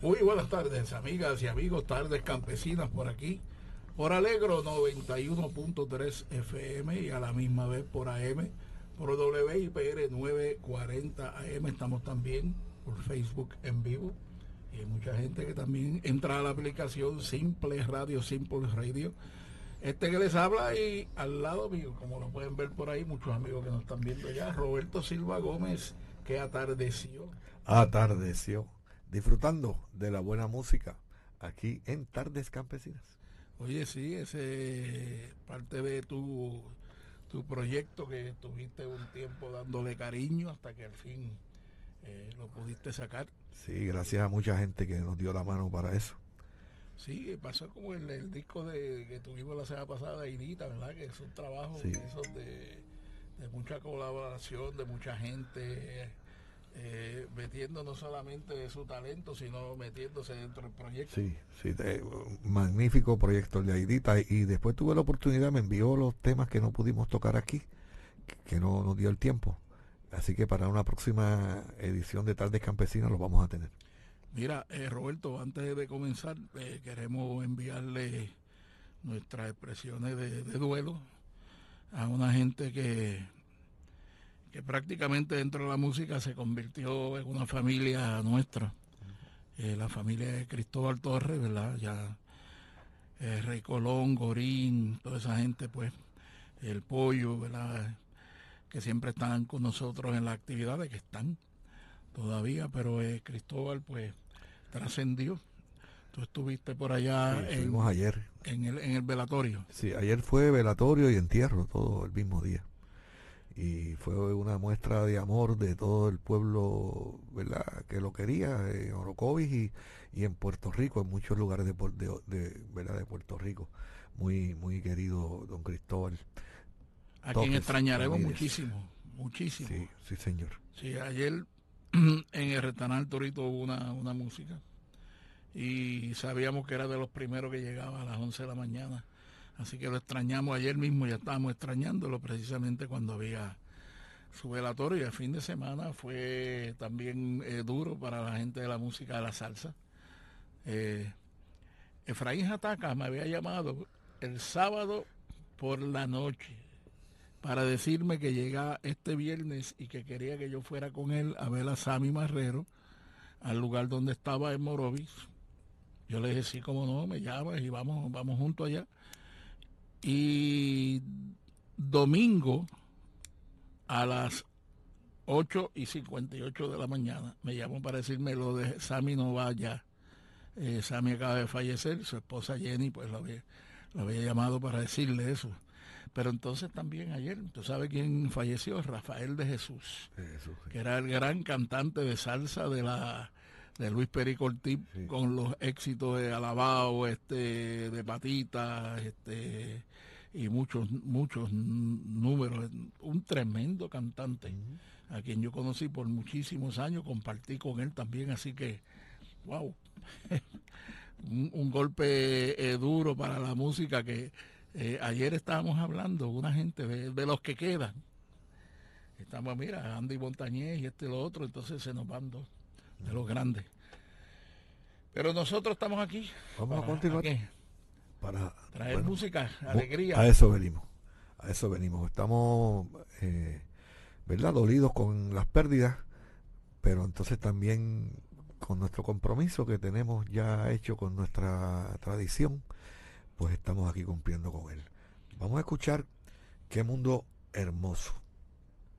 Muy buenas tardes, amigas y amigos, tardes campesinas por aquí, por Alegro 91.3 FM y a la misma vez por AM, por WIPR 940 AM. Estamos también por Facebook en vivo y hay mucha gente que también entra a la aplicación Simple Radio, Simple Radio. Que les habla y al lado mío, como lo pueden ver por ahí, muchos amigos que nos están viendo ya, Roberto Silva Gómez, que atardeció. Atardeció, disfrutando de la buena música aquí en Tardes Campesinas. Oye, sí, ese parte de tu proyecto que tuviste un tiempo dándole cariño hasta que al fin lo pudiste sacar. Sí, gracias a mucha gente que nos dio la mano para eso. Sí, pasó como el disco que tuvimos la semana pasada, Idita, ¿verdad? Que es un trabajo Sí. esos de mucha colaboración, de mucha gente metiendo no solamente su talento, sino metiéndose dentro del proyecto. Sí, sí, magnífico proyecto el de Aidita. Y después tuve la oportunidad, me envió los temas que no pudimos tocar aquí, que no nos dio el tiempo. Así que para una próxima edición de Tardes Campesinas los vamos a tener. Mira, Roberto, antes de comenzar, queremos enviarle nuestras expresiones de duelo a una gente que prácticamente dentro de la música se convirtió en una familia nuestra. La familia de Cristóbal Torres, ¿verdad? Ya Rey Colón, Gorín, toda esa gente, pues, el Pollo, ¿verdad? Que siempre están con nosotros en las actividades, que están todavía, pero Cristóbal, pues, trascendió. Tú estuviste por allá Sí, estuvimos ayer. en el velatorio. Sí, ayer fue velatorio y entierro, todo el mismo día. Y fue una muestra de amor de todo el pueblo, ¿verdad?, que lo quería en Orocovis y en Puerto Rico, en muchos lugares ¿verdad?, de Puerto Rico. Muy, muy querido don Cristóbal. A quien Torres extrañaremos Ramírez. muchísimo, muchísimo. Sí, sí, señor. Sí, ayer en el restaurante Torito hubo una música y sabíamos que era de los primeros que llegaba a las 11 de la mañana. Así que lo extrañamos ayer mismo, ya estábamos extrañándolo precisamente cuando había su velatorio. Y el fin de semana fue también duro para la gente de la música de la salsa. Efraín Jataca me había llamado el sábado por la noche para decirme que llega este viernes y que quería que yo fuera con él a ver a Sammy Marrero al lugar donde estaba en Morovis. Yo le dije, sí, como no, me llamas y vamos juntos allá. Y domingo a las 8:58 de la mañana me llamó para decirme lo de Sammy no va allá. Sammy acaba de fallecer, su esposa Jenny pues lo había llamado para decirle eso. Pero entonces también ayer, ¿tú sabes quién falleció? Rafael de Jesús, Eso, sí. que era el gran cantante de salsa de Luis Perico Ortiz, Sí. con los éxitos de Alabao, de Patita, y muchos números. Un tremendo cantante, a quien yo conocí por muchísimos años, compartí con él también, así que, wow, un golpe duro para la música que ayer estábamos hablando, una gente de los que quedan. Estamos, mira, Andy Montañez y lo otro, entonces se nos van dos de los grandes. Pero nosotros estamos aquí. Vamos a continuar. ¿Qué? Para Traer música, a alegría. eso venimos. A eso venimos. Estamos, ¿verdad?, dolidos con las pérdidas, pero entonces también con nuestro compromiso que tenemos ya hecho con nuestra tradición, pues estamos aquí cumpliendo con él. Vamos a escuchar Qué Mundo Hermoso.